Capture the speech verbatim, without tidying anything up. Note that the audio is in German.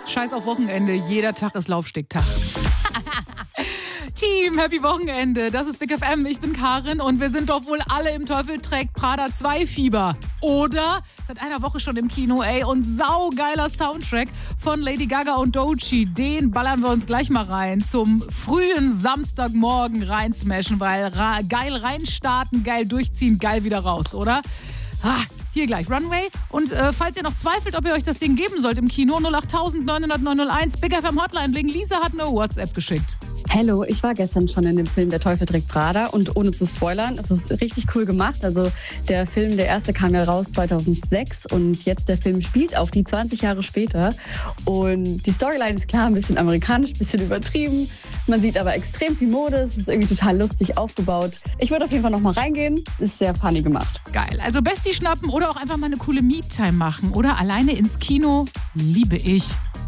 Scheiß auf Wochenende, jeder Tag ist Laufstegtag. Team, Happy Wochenende. Das ist Big F M. Ich bin Karin und wir sind doch wohl alle im Teufel trägt Prada zwei Fieber. Oder? Seit einer Woche schon im Kino, ey. Und saugeiler Soundtrack von Lady Gaga und Doechii. Den ballern wir uns gleich mal rein. Zum frühen Samstagmorgen reinsmashen, weil ra- geil reinstarten, geil durchziehen, geil wieder raus, oder? Ah, hier gleich Runway. Und äh, falls ihr noch zweifelt, ob ihr euch das Ding geben sollt im Kino, null acht neun null null neun null eins, Big F M Hotline bling. Lisa hat eine WhatsApp geschickt. Hallo, ich war gestern schon in dem Film Der Teufel trägt Prada und ohne zu spoilern, es ist richtig cool gemacht. Also der Film, der erste kam ja raus zweitausendsechs und jetzt der Film spielt auch die zwanzig Jahre später. Und die Storyline ist klar, ein bisschen amerikanisch, ein bisschen übertrieben. Man sieht aber extrem viel Mode, es ist irgendwie total lustig aufgebaut. Ich würde auf jeden Fall noch mal reingehen, ist sehr funny gemacht. Geil, also Bestie schnappen oder auch einfach mal eine coole Me-Time machen oder alleine ins Kino, liebe ich.